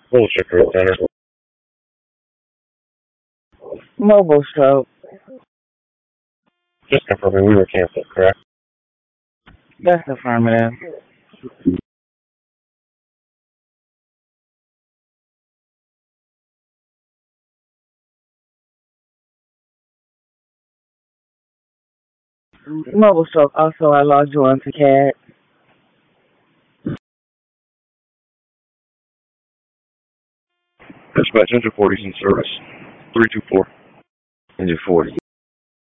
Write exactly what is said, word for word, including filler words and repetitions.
Bullshit Group Center. Mobile stroke. Just confirming we were canceled, correct? That's affirmative. Mobile stroke. Also, I logged you onto C A D. Dispatch, Engine forty's in service. three two four. Engine forty.